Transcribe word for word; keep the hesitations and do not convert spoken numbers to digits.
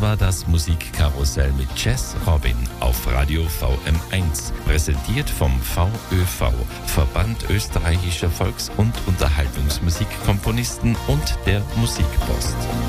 war das Musikkarussell mit Jazz Robin auf Radio V M eins, präsentiert vom V Ö V, Verband österreichischer Volks- und Unterhaltungsmusikkomponisten und der Musikpost.